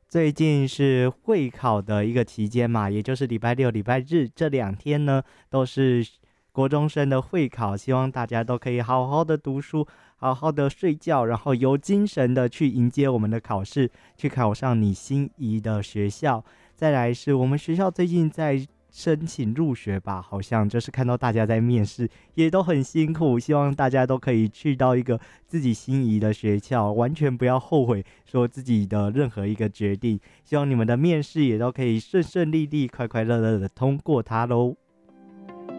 最近是会考的一个期间嘛，也就是礼拜六、礼拜日这2天呢，都是国中生的会考，希望大家都可以好好的读书，好好的睡觉，然后有精神的去迎接我们的考试，去考上你心仪的学校。再来是我们学校最近在申请入学吧，好像就是看到大家在面试，也都很辛苦，希望大家都可以去到一个自己心仪的学校，完全不要后悔说自己的任何一个决定。希望你们的面试也都可以顺顺利利、快快乐乐的通过它喽。